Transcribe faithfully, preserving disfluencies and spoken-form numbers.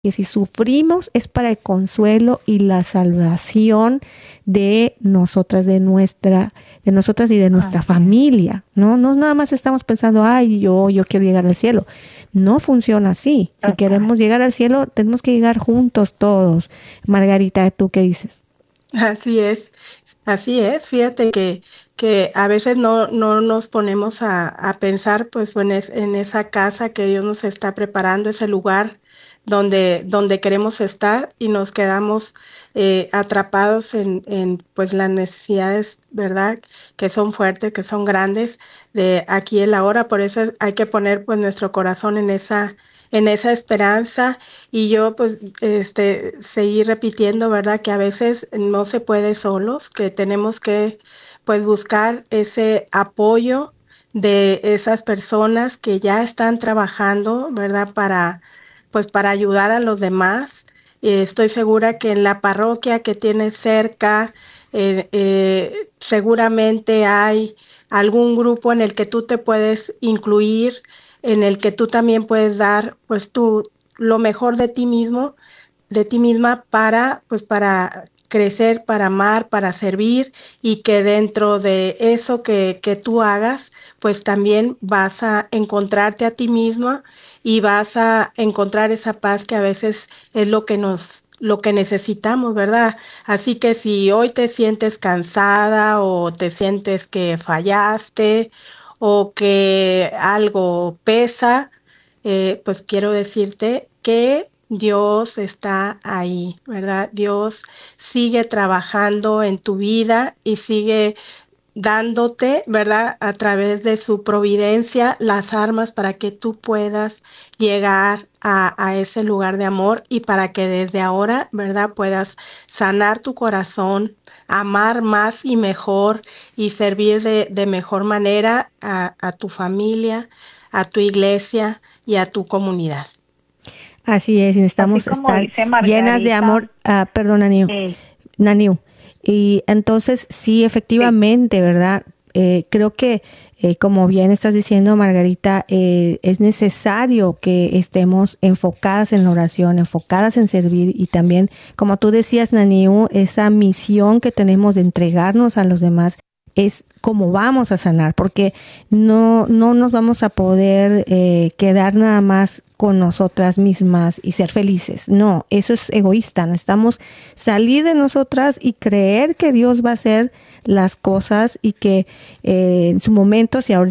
que si sufrimos es para el consuelo y la salvación de nosotras, de nuestra, de nosotras y de nuestra Así es. familia, ¿no? No nada más estamos pensando, ay, yo, yo quiero llegar al cielo. No funciona así. Si Exacto. queremos llegar al cielo, tenemos que llegar juntos todos. Margarita, ¿tú qué dices? Así es, así es. Fíjate que, que a veces no, no nos ponemos a, a pensar pues en, es- en esa casa que Dios nos está preparando, ese lugar donde, donde queremos estar y nos quedamos eh, atrapados en, en pues las necesidades, ¿verdad? Que son fuertes, que son grandes de aquí y el ahora. Por eso es- hay que poner pues nuestro corazón en esa, en esa esperanza y yo pues este seguir repitiendo, ¿verdad? Que a veces no se puede solos, que tenemos que pues buscar ese apoyo de esas personas que ya están trabajando, ¿verdad? Para pues para ayudar a los demás. Eh, estoy segura que en la parroquia que tienes cerca, eh, eh, seguramente hay algún grupo en el que tú te puedes incluir, en el que tú también puedes dar pues tu, lo mejor de ti mismo, de ti misma para, pues para crecer, para amar, para servir y que dentro de eso que, que tú hagas, pues también vas a encontrarte a ti misma y vas a encontrar esa paz que a veces es lo que nos lo que necesitamos, ¿verdad? Así que si hoy te sientes cansada o te sientes que fallaste o que algo pesa, eh, pues quiero decirte que Dios está ahí, ¿verdad? Dios sigue trabajando en tu vida y sigue dándote, ¿verdad? A través de su providencia, las armas para que tú puedas llegar a, a ese lugar de amor y para que desde ahora, ¿verdad? Puedas sanar tu corazón, amar más y mejor y servir de, de mejor manera a, a tu familia, a tu iglesia y a tu comunidad. Así es, Así necesitamos como estar dice llenas de Margarita, amor. Ah, perdón, Naniu. eh, Naniu. Y entonces, sí, sí, efectivamente, ¿verdad? Eh, creo que, eh, como bien estás diciendo, Margarita, eh, es necesario que estemos enfocadas en la oración, enfocadas en servir y también, como tú decías, Naniu, esa misión que tenemos de entregarnos a los demás es cómo vamos a sanar, porque no, no nos vamos a poder eh, quedar nada más con nosotras mismas y ser felices. No, eso es egoísta. Necesitamos salir de nosotras y creer que Dios va a hacer las cosas y que eh, en su momento, si ahorita